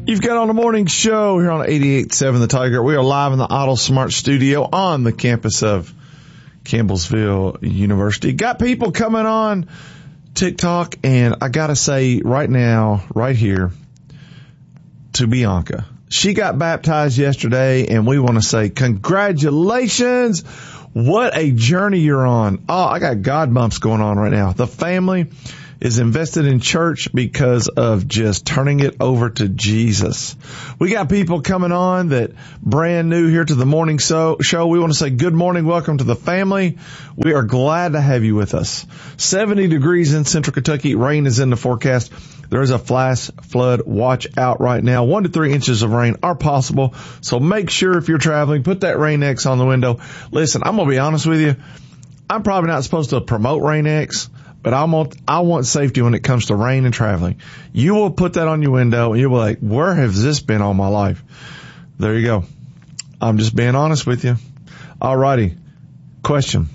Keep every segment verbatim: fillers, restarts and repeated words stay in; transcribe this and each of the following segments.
You've got on the morning show here on eighty-eight point seven The Tiger. We are live in the Auto Smart studio on the campus of Campbellsville University. Got people coming on TikTok, and I got to say right now, right here, to Bianca. She got baptized yesterday, and we want to say congratulations. What a journey you're on. Oh, I got God bumps going on right now. The family is invested in church because of just turning it over to Jesus. We got people coming on that brand new here to the morning show. We want to say good morning. Welcome to the family. We are glad to have you with us. seventy degrees in central Kentucky. Rain is in the forecast. There is a flash flood watch out right now. One to three inches of rain are possible. So make sure if you're traveling, put that Rain-X on the window. Listen, I'm going to be honest with you. I'm probably not supposed to promote Rain-X, but I want, I want safety when it comes to rain and traveling. You will put that on your window and you'll be like, where has this been all my life? There you go. I'm just being honest with you. All righty. Question.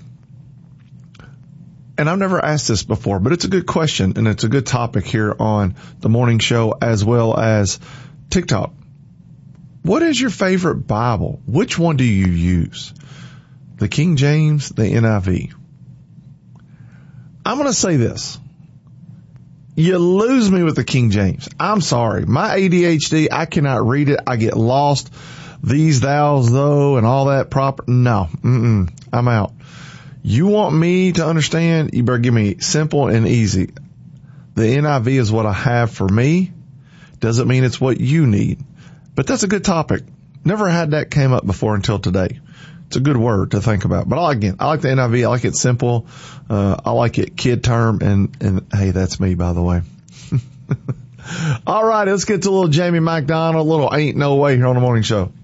And I've never asked this before, but it's a good question and it's a good topic here on the morning show as well as TikTok. What is your favorite Bible? Which one do you use? The King James, the N I V? I'm going to say this. You lose me with the King James. I'm sorry. My A D H D, I cannot read it. I get lost. These, thous, though, and all that proper. No. Mm-mm. I'm out. You want me to understand? You better give me simple and easy. The N I V is what I have for me. Doesn't mean it's what you need. But that's a good topic. Never had that came up before until today. It's a good word to think about. But I, again, I like the N I V. I like it simple. Uh, I like it kid term. And, and hey, that's me, by the way. All right, let's get to a little Jamie McDonald, a little Ain't No Way here on the morning show.